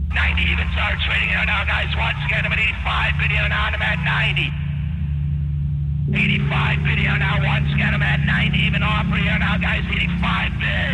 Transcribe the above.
90 even starts trading here now, guys. Once again, I'm at 85 bid here now, I'm at 90. 85 bid here now, once again, I'm at 90 even offer here now, guys. 85 bid.